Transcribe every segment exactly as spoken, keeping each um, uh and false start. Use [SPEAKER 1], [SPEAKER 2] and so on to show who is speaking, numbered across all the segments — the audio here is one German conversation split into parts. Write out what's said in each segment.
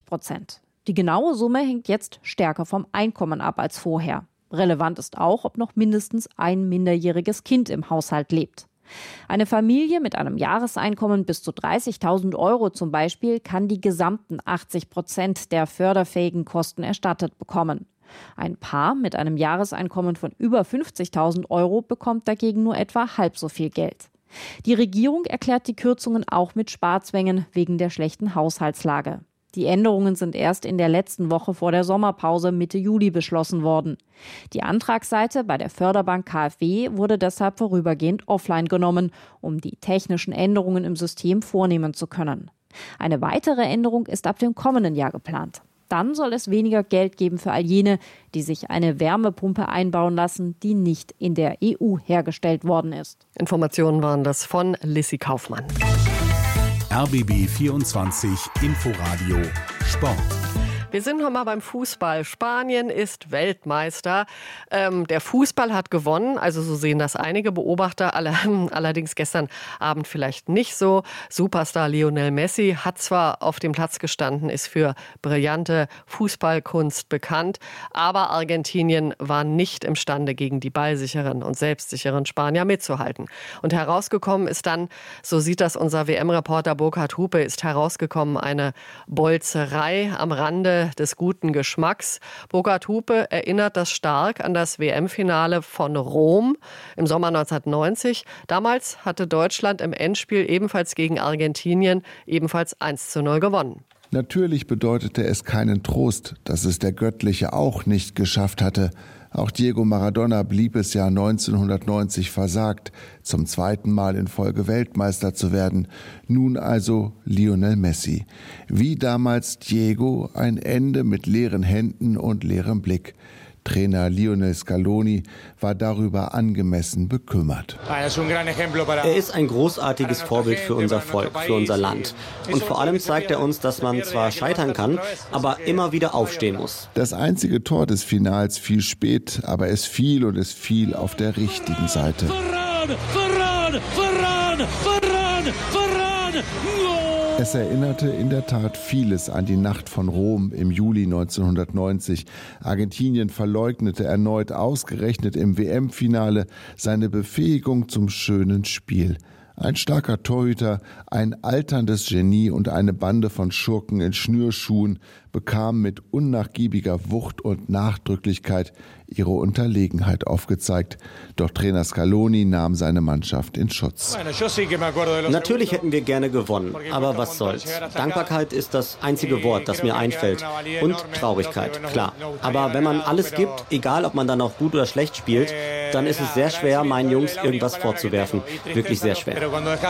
[SPEAKER 1] Prozent. Die genaue Summe hängt jetzt stärker vom Einkommen ab als vorher. Relevant ist auch, ob noch mindestens ein minderjähriges Kind im Haushalt lebt. Eine Familie mit einem Jahreseinkommen bis zu dreißigtausend Euro zum Beispiel kann die gesamten achtzig Prozent der förderfähigen Kosten erstattet bekommen. Ein Paar mit einem Jahreseinkommen von über fünfzigtausend Euro bekommt dagegen nur etwa halb so viel Geld. Die Regierung erklärt die Kürzungen auch mit Sparzwängen wegen der schlechten Haushaltslage. Die Änderungen sind erst in der letzten Woche vor der Sommerpause Mitte Juli beschlossen worden. Die Antragsseite bei der Förderbank KfW wurde deshalb vorübergehend offline genommen, um die technischen Änderungen im System vornehmen zu können. Eine weitere Änderung ist ab dem kommenden Jahr geplant. Dann soll es weniger Geld geben für all jene, die sich eine Wärmepumpe einbauen lassen, die nicht in der E U hergestellt worden ist.
[SPEAKER 2] Informationen waren das von Lissy Kaufmann.
[SPEAKER 3] R B B vierundzwanzig Inforadio Sport.
[SPEAKER 2] Wir sind noch mal beim Fußball. Spanien ist Weltmeister. Ähm, der Fußball hat gewonnen, also so sehen das einige Beobachter. Alle, allerdings gestern Abend vielleicht nicht so. Superstar Lionel Messi hat zwar auf dem Platz gestanden, ist für brillante Fußballkunst bekannt, aber Argentinien war nicht imstande, gegen die ballsicheren und selbstsicheren Spanier mitzuhalten. Und herausgekommen ist dann, so sieht das unser W M-Reporter Burkhard Hupe, ist herausgekommen eine Bolzerei am Rande des guten Geschmacks. Burkhard Hupe erinnert das stark an das W M-Finale von Rom im Sommer neunzehnhundertneunzig. Damals hatte Deutschland im Endspiel ebenfalls gegen Argentinien ebenfalls eins zu null gewonnen.
[SPEAKER 4] Natürlich bedeutete es keinen Trost, dass es der Göttliche auch nicht geschafft hatte. Auch Diego Maradona blieb es ja neunzehnhundertneunzig versagt, zum zweiten Mal in Folge Weltmeister zu werden. Nun also Lionel Messi. Wie damals Diego, ein Ende mit leeren Händen und leerem Blick. Trainer Lionel Scaloni war darüber angemessen bekümmert.
[SPEAKER 5] Er ist ein großartiges Vorbild für unser Volk, für unser Land. Und vor allem zeigt er uns, dass man zwar scheitern kann, aber immer wieder aufstehen muss.
[SPEAKER 4] Das einzige Tor des Finals fiel spät, aber es fiel und es fiel auf der richtigen Seite.
[SPEAKER 6] Varane, Varane, Varane, Varane, Varane.
[SPEAKER 4] Es erinnerte in der Tat vieles an die Nacht von Rom im Juli neunzehnhundertneunzig. Argentinien verleugnete erneut ausgerechnet im W M-Finale seine Befähigung zum schönen Spiel. Ein starker Torhüter, ein alterndes Genie und eine Bande von Schurken in Schnürschuhen bekamen mit unnachgiebiger Wucht und Nachdrücklichkeit ihre Unterlegenheit aufgezeigt. Doch Trainer Scaloni nahm seine Mannschaft in Schutz.
[SPEAKER 5] Natürlich hätten wir gerne gewonnen, aber was soll's. Dankbarkeit ist das einzige Wort, das mir einfällt. Und Traurigkeit, klar. Aber wenn man alles gibt, egal ob man dann auch gut oder schlecht spielt, dann ist es sehr schwer, meinen Jungs irgendwas vorzuwerfen. Wirklich sehr schwer.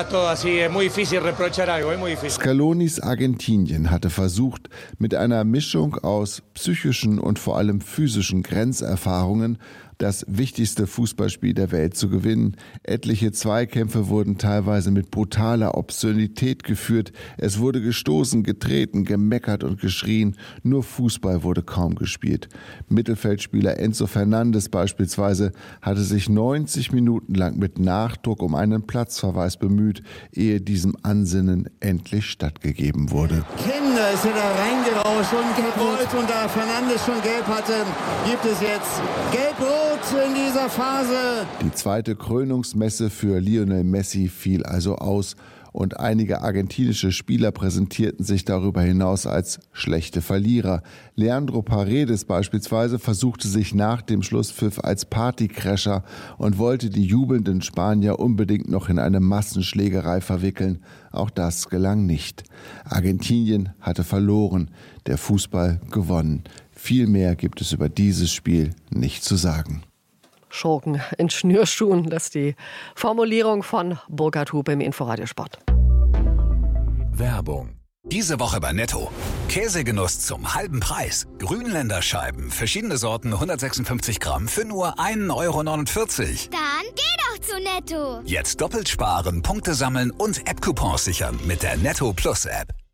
[SPEAKER 4] Scalonis Argentinien hatte versucht, mit einer Mischung aus psychischen und vor allem physischen Grenzerfahrungen das wichtigste Fußballspiel der Welt zu gewinnen. Etliche Zweikämpfe wurden teilweise mit brutaler Obszönität geführt. Es wurde gestoßen, getreten, gemeckert und geschrien. Nur Fußball wurde kaum gespielt. Mittelfeldspieler Enzo Fernandes beispielsweise hatte sich neunzig Minuten lang mit Nachdruck um einen Platzverweis bemüht, ehe diesem Ansinnen endlich stattgegeben wurde.
[SPEAKER 7] Kinder ist er da reingerauscht und gewollt, und da Fernandes schon gelb hatte, gibt es jetzt gelb-rot in dieser Phase.
[SPEAKER 4] Die zweite Krönungsmesse für Lionel Messi fiel also aus und einige argentinische Spieler präsentierten sich darüber hinaus als schlechte Verlierer. Leandro Paredes beispielsweise versuchte sich nach dem Schlusspfiff als Partycrasher und wollte die jubelnden Spanier unbedingt noch in eine Massenschlägerei verwickeln. Auch das gelang nicht. Argentinien hatte verloren, der Fußball gewonnen. Viel mehr gibt es über dieses Spiel nicht zu sagen.
[SPEAKER 2] Schurken in Schnürschuhen, das ist die Formulierung von Burkhard Hupe im Inforadio Sport.
[SPEAKER 3] Werbung. Diese Woche bei Netto. Käsegenuss zum halben Preis. Grünländer Scheiben, verschiedene Sorten, hundertsechsundfünfzig Gramm für nur ein Euro neunundvierzig.
[SPEAKER 8] Dann geh doch zu Netto.
[SPEAKER 3] Jetzt doppelt sparen, Punkte sammeln und App-Coupons sichern mit der Netto Plus App.